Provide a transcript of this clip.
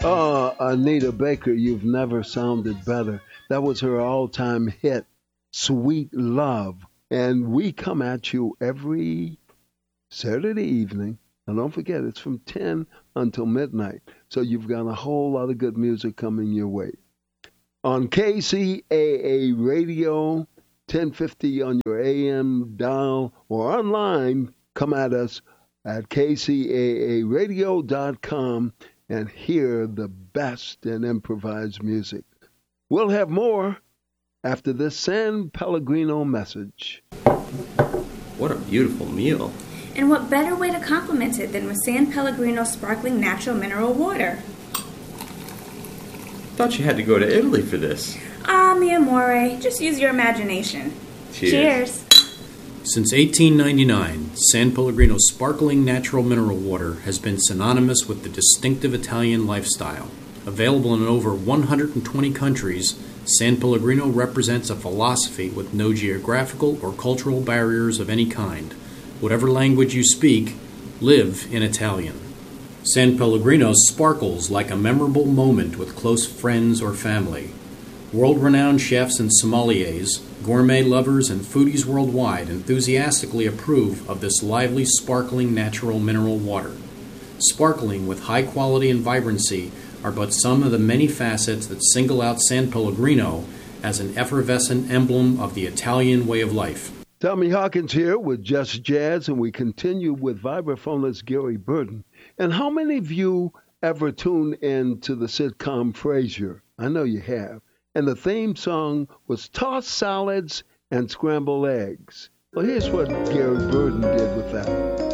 Oh, Anita Baker, you've never sounded better. That was her all-time hit, Sweet Love. And we come at you every Saturday evening. And don't forget, it's from 10 until midnight. So you've got a whole lot of good music coming your way. On KCAA Radio, 1050 on your AM dial, or online, come at us at kcaaradio.com and hear the best in improvised music. We'll have more after this San Pellegrino message. What a beautiful meal. And what better way to complement it than with San Pellegrino sparkling natural mineral water? Thought you had to go to Italy for this. Ah, mi amore, just use your imagination. Cheers. Since 1899, San Pellegrino sparkling natural mineral water has been synonymous with the distinctive Italian lifestyle. Available in over 120 countries, San Pellegrino represents a philosophy with no geographical or cultural barriers of any kind. Whatever language you speak, live in Italian. San Pellegrino sparkles like a memorable moment with close friends or family. World-renowned chefs and sommeliers, gourmet lovers, and foodies worldwide enthusiastically approve of this lively, sparkling natural mineral water. Sparkling with high quality and vibrancy are but some of the many facets that single out San Pellegrino as an effervescent emblem of the Italian way of life. Tommy Hawkins here with Just Jazz, and we continue with vibraphonist Gary Burton. And how many of you ever tuned in to the sitcom Frasier? I know you have. And the theme song was Tossed Salads and Scrambled Eggs. Well, here's what Gary Burton did with that.